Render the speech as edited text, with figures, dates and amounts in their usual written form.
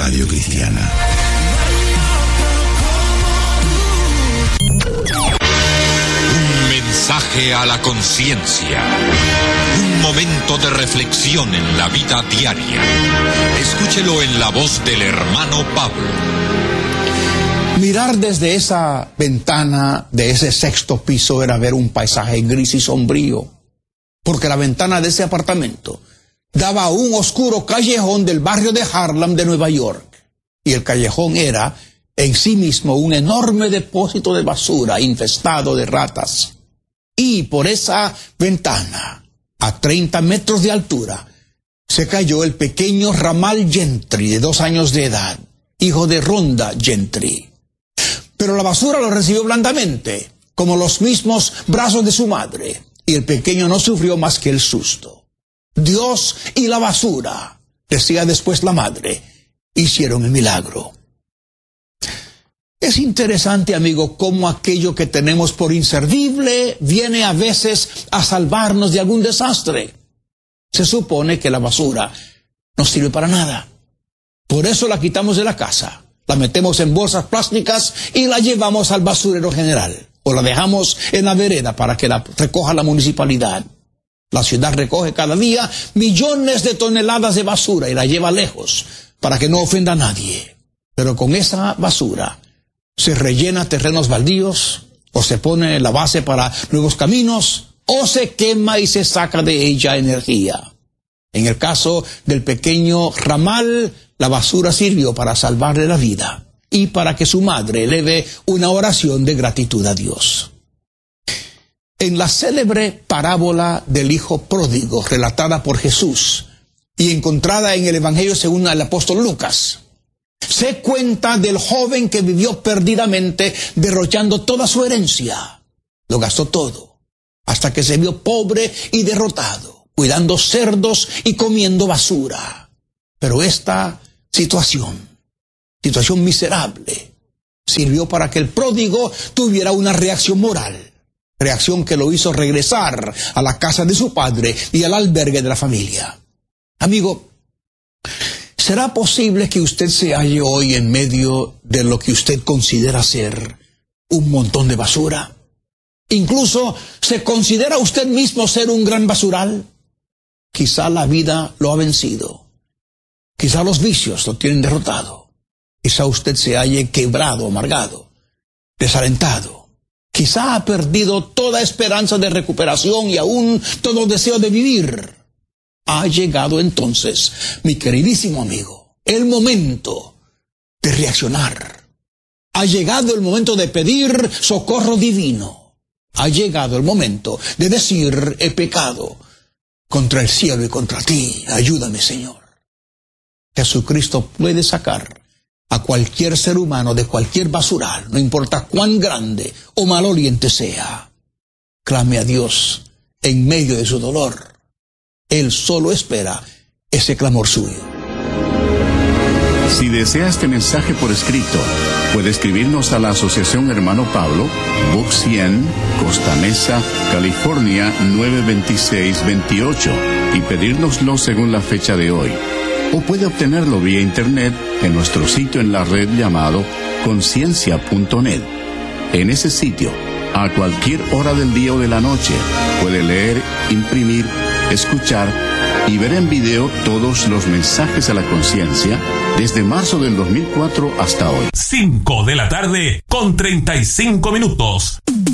Radio Cristiana. Un mensaje a la conciencia. Un momento de reflexión en la vida diaria. Escúchelo en la voz del hermano Pablo. Mirar desde esa ventana de ese sexto piso era ver un paisaje gris y sombrío, porque la ventana de ese apartamento daba a un oscuro callejón del barrio de Harlem de Nueva York, y el callejón era en sí mismo un enorme depósito de basura infestado de ratas. Y por esa ventana, a 30 metros de altura, se cayó el pequeño Ramal Gentry, de 2 años de edad, hijo de Rhonda Gentry. Pero la basura lo recibió blandamente, como los mismos brazos de su madre, y el pequeño no sufrió más que el susto. Dios y la basura, decía después la madre, hicieron el milagro. Es interesante, amigo, cómo aquello que tenemos por inservible viene a veces a salvarnos de algún desastre. Se supone que la basura no sirve para nada. Por eso la quitamos de la casa, la metemos en bolsas plásticas y la llevamos al basurero general, o la dejamos en la vereda para que la recoja la municipalidad. La ciudad recoge cada día millones de toneladas de basura y la lleva lejos para que no ofenda a nadie. Pero con esa basura se rellena terrenos baldíos, o se pone la base para nuevos caminos, o se quema y se saca de ella energía. En el caso del pequeño Ramal, la basura sirvió para salvarle la vida y para que su madre eleve una oración de gratitud a Dios. En la célebre parábola del hijo pródigo, relatada por Jesús y encontrada en el Evangelio según el apóstol Lucas, se cuenta del joven que vivió perdidamente derrochando toda su herencia. Lo gastó todo, hasta que se vio pobre y derrotado, cuidando cerdos y comiendo basura. Pero esta situación miserable, sirvió para que el pródigo tuviera una reacción moral. Reacción que lo hizo regresar a la casa de su padre y al albergue de la familia. Amigo, ¿será posible que usted se halle hoy en medio de lo que usted considera ser un montón de basura? Incluso, ¿se considera usted mismo ser un gran basural? Quizá la vida lo ha vencido. Quizá los vicios lo tienen derrotado. Quizá usted se halle quebrado, amargado, desalentado. Quizá ha perdido toda esperanza de recuperación y aún todo deseo de vivir. Ha llegado entonces, mi queridísimo amigo, el momento de reaccionar. Ha llegado el momento de pedir socorro divino. Ha llegado el momento de decir: he pecado contra el cielo y contra ti. Ayúdame, Señor. Jesucristo puede sacar a cualquier ser humano de cualquier basural, no importa cuán grande o maloliente sea. Clame a Dios en medio de su dolor. Él solo espera ese clamor suyo. Si desea este mensaje por escrito, puede escribirnos a la Asociación Hermano Pablo, Box 100, Costa Mesa, California 92628, y pedírnoslo según la fecha de hoy. O puede obtenerlo vía internet en nuestro sitio en la red llamado conciencia.net. En ese sitio, a cualquier hora del día o de la noche, puede leer, imprimir, escuchar y ver en video todos los mensajes a la conciencia desde marzo del 2004 hasta hoy. 5 de la tarde con 35 minutos.